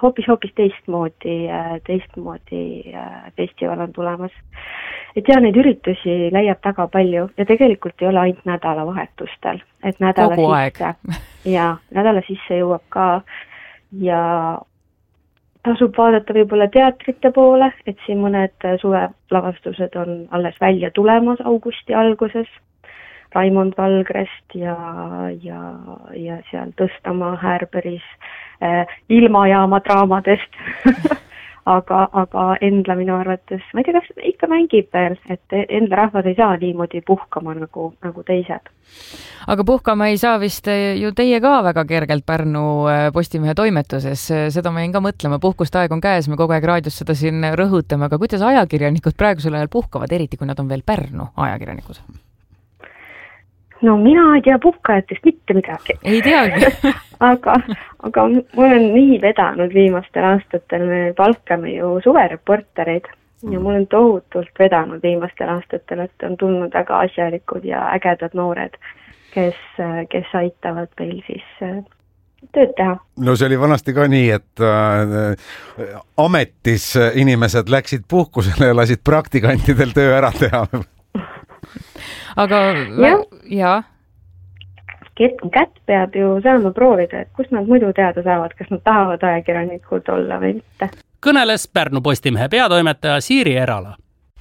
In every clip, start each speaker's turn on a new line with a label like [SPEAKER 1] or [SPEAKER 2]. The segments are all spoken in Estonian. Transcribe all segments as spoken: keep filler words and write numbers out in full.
[SPEAKER 1] hoopis, hoopis teistmoodi, teistmoodi festival on tulemas. Et ja neid üritusi leiab väga palju ja tegelikult ei ole ainult nädalavahetustel, et nädala
[SPEAKER 2] Kogu
[SPEAKER 1] sisse, ja nädala sisse jõuab ka ja tasub vaadata võib-olla teatrite poole, et siin mõned suvelavastused on alles välja tulemas augusti alguses, Raimond Valgrest ja, ja, ja seal Tõstamaa Häärberis äh, ilmajaama draamadest, aga, aga Endla minu arvates, ma ei tea, kas ikka mängib veel, et Endla rahvas ei saa niimoodi puhkama nagu, nagu teised.
[SPEAKER 2] Aga puhkama ei saa vist ju teie ka väga kergelt Pärnu Postimehe toimetuses, seda ma jäin ka mõtlema, puhkustaeg on käes, me kogu aeg raadios seda siin rõhutame, aga kuidas ajakirjanikud praegusel ajal puhkavad, eriti kui nad on veel Pärnu ajakirjanikud?
[SPEAKER 1] No mina ei tea puhkajatest mitte midagi.
[SPEAKER 2] Ei teagi.
[SPEAKER 1] aga, aga mul on nii vedanud viimastel aastatel, me palkame ju suvereportereid ja mul on tohutult vedanud viimastel aastatel, et on tulnud väga asjalikud ja ägedad noored, kes, kes aitavad meil siis tööd teha.
[SPEAKER 3] No see oli vanasti ka nii, et äh, ametis inimesed läksid puhkusele ja lasid praktikantidel töö ära teha.
[SPEAKER 2] Aga ja, ja.
[SPEAKER 1] Kätt peab ju saama proovida, et kus nad muidu teada saavad, kas nad tahavad ajakirjanikud olla või mitte.
[SPEAKER 4] Kõneles Pärnu Postimehe peatoimetaja Siiri Erala.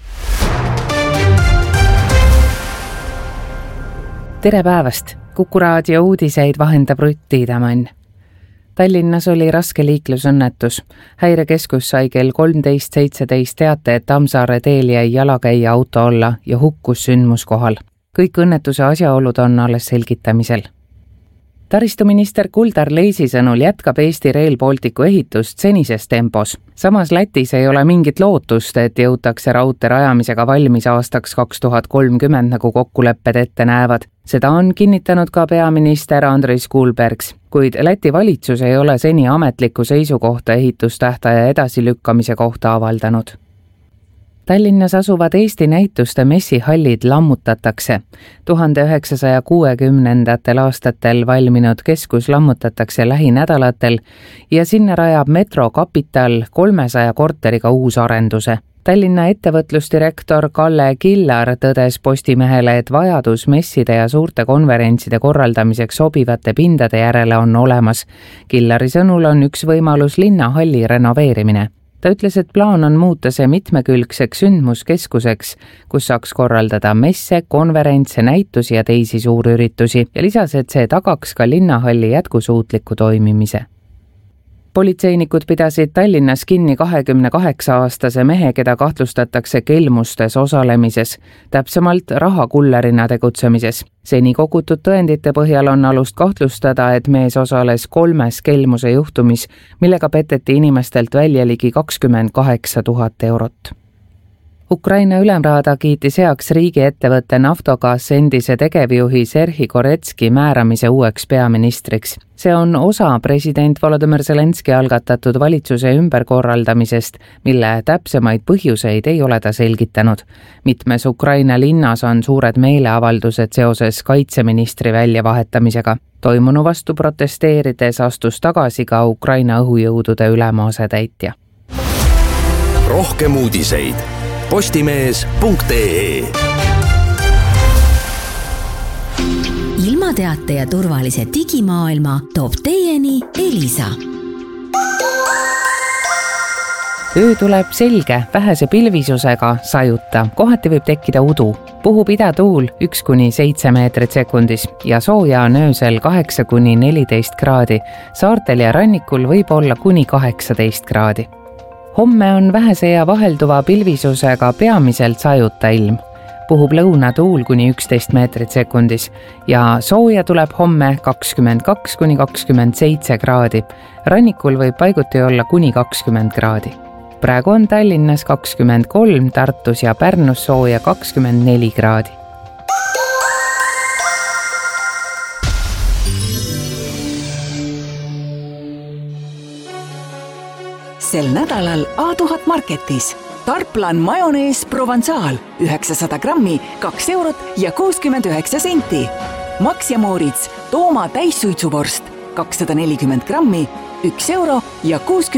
[SPEAKER 5] Tere päevast! Kuku raadio uudiseid vahendab Rutt Tiidemann. Tallinnas oli raske liiklusõnnetus. Häirekeskus sai kell kolmteist seitseteist teate, et Tammsaare teel jäi jalakäija auto alla ja hukkus sündmuskohal. Kõik õnnetuse asjaolud on alles selgitamisel. Taristuminister Kuldar Leisi sõnul jätkab Eesti Rail Balticu ehitust senises tempos. Samas Lätis ei ole mingit lootust, et jõutakse raudtee rajamisega valmis aastaks kaks tuhat kolmkümmend, nagu kokkulepped ette näevad. Seda on kinnitanud ka peaminister Andris Kulbergs, kuid Läti valitsus ei ole seni ametlikku seisukohta ehitustähtaja edasilükkamise kohta avaldanud. Tallinnas asuvad Eesti näituste messihallid lammutatakse. tuhande üheksasaja kuuekümnendatel aastatel valminud keskus lammutatakse lähinädalatel ja sinna rajab Metro Capital kolmesaja korteriga uusarenduse. Tallinna ettevõtlusdirektor Kalle Killar tõdes Postimehele, et vajadus messide ja suurte konverentside korraldamiseks sobivate pindade järele on olemas. Killari sõnul on üks võimalus linnahalli renoveerimine. Ta ütles, et plaan on muuta see mitmekülgseks sündmuskeskuseks, kus saaks korraldada messe, konverentse, näitusi ja teisi suurüritusi ja lisas, et see tagaks ka linnahalli jätkusuutliku toimimise. Politseinikud pidasid Tallinnas kinni kahekümne kaheksa aastase mehe, keda kahtlustatakse kelmustes osalemises, täpsemalt rahakullerina tegutsemises. Seni kogutud tõendite põhjal on alust kahtlustada, et mees osales kolmes kelmuse juhtumis, millega peteti inimestelt välja ligi kakskümmend kaheksa tuhat eurot. Ukraina ülemraada kiitis heaks riigiettevõtte Naftogaz endise tegevjuhi Serhi Koretski määramise uueks peaministriks. See on osa president Volodymyr Zelenski algatatud valitsuse ümberkorraldamisest, mille täpsemaid põhjuseid ei ole ta selgitanud. Mitmes Ukraina linnas on suured meeleavaldused seoses kaitseministri väljavahetamisega. Toimunu vastu protesteerides astus tagasi ka Ukraina õhujõudude ülema asetäitja.
[SPEAKER 6] Rohkem uudiseid postimees punkt ee.
[SPEAKER 7] Ilmateate ja turvalise digimaailma toob teieni Elisa.
[SPEAKER 5] Öö tuleb selge, vähese pilvisusega sajuta, kohati võib tekkida udu. Puhub idatuul üks kuni seitse meetrit sekundis ja sooja on öösel kaheksa kuni neliteist kraadi. Saartel ja rannikul võib olla kuni kaheksateist kraadi. Homme on vähese ja vahelduva pilvisusega peamiselt sajuta ilm. Puhub lõunatuul kuni üksteist meetrit sekundis ja sooja tuleb homme kakskümmend kaks kuni kakskümmend seitse kraadi. Rannikul võib paiguti olla kuni kakskümmend kraadi. Praegu on Tallinnas kakskümmend kolm, Tartus ja Pärnus sooja kakskümmend neli kraadi.
[SPEAKER 8] Sel nädalal A tuhat Marketis. Tarplan majonees Provençal üheksasada grammi, kaks eurot ja kuuskümmend üheksa senti. Max ja Moritz Tooma täissuitsuvorst kakssada nelikümmend grammi, üks euro ja kuuskümmend